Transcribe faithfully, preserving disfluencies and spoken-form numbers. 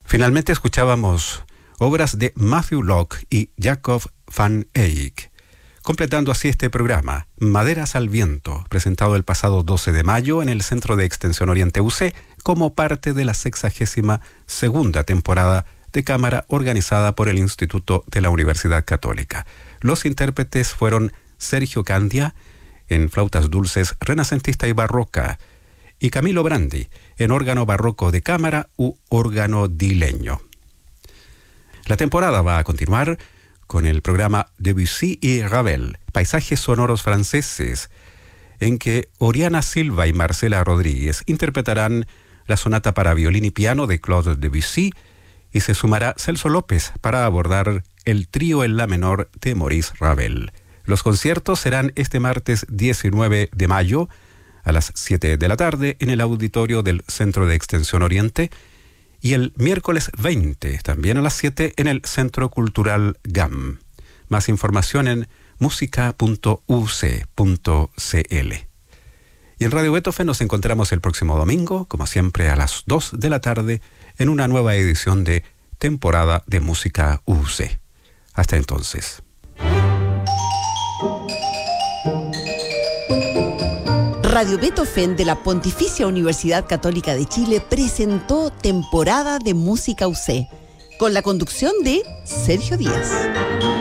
Finalmente escuchábamos obras de Matthew Locke y Jacob van Eyck, completando así este programa, Maderas al Viento, presentado el pasado doce de mayo en el Centro de Extensión Oriente U C como parte de la sexagésima segunda temporada de cámara organizada por el Instituto de la Universidad Católica. Los intérpretes fueron Sergio Candia en flautas dulces renacentista y barroca y Camilo Brandi en órgano barroco de cámara u órgano dileño. La temporada va a continuar con el programa Debussy y Ravel, Paisajes Sonoros Franceses, en que Oriana Silva y Marcela Rodríguez interpretarán la sonata para violín y piano de Claude Debussy, y se sumará Celso López para abordar el trío en la menor de Maurice Ravel. Los conciertos serán este martes diecinueve de mayo a las siete de la tarde en el auditorio del Centro de Extensión Oriente y el miércoles veinte, también a las siete, en el Centro Cultural G A M. Más información en música punto u c punto c l. Y en Radio Beethoven nos encontramos el próximo domingo, como siempre, a las dos de la tarde, en una nueva edición de Temporada de Música U C. Hasta entonces. Radio Beethoven de la Pontificia Universidad Católica de Chile presentó Temporada de Música U C, con la conducción de Sergio Díaz.